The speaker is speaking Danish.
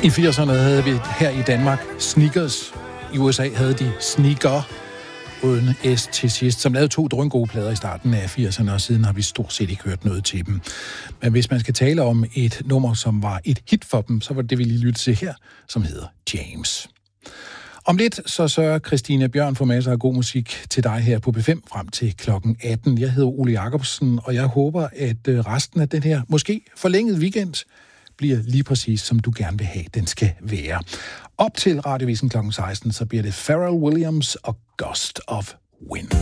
I 80'erne havde vi her i Danmark sneakers. I USA havde de sneaker uden S til sidst, som lavede 2 drøngode plader i starten af 80'erne, og siden har vi stort set ikke hørt noget til dem. Men hvis man skal tale om et nummer, som var et hit for dem, så var det vi lige lytte til her, som hedder James. Om lidt så sørger Christine Bjørn for masser af god musik til dig her på B5 frem til klokken 18. Jeg hedder Ole Jacobsen, og jeg håber, at resten af den her måske forlængede weekend bliver lige præcis, som du gerne vil have, den skal være. Op til Radiovisen klokken 16, så bliver det Pharrell Williams og Gust of Wind.